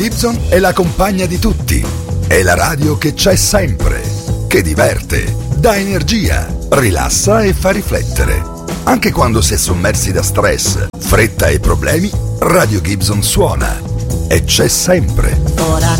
Gibson è la compagna di tutti. È la radio che c'è sempre, che diverte, dà energia, rilassa e fa riflettere. Anche quando si è sommersi da stress, fretta e problemi, Radio Gibson suona e c'è sempre. Ora